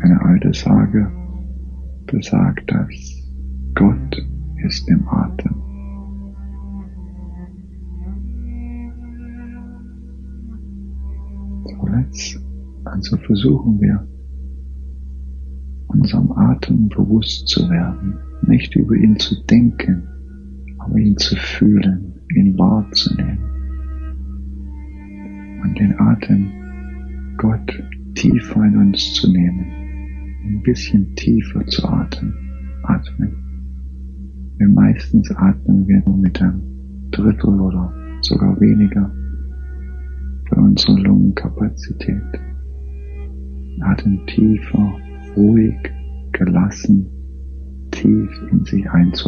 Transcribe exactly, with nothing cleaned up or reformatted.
Eine alte Sage besagt, dass Gott ist im Atem. So jetzt, also versuchen wir, unserem Atem bewusst zu werden, nicht über ihn zu denken, aber ihn zu fühlen, ihn wahrzunehmen und den Atem Gott tiefer in uns zu nehmen, ein bisschen tiefer zu atmen. atmen. Denn meistens atmen wir nur mit einem Drittel oder sogar weniger von unserer Lungenkapazität. Atmen tiefer, ruhig, gelassen, tief in sich einzuatmen.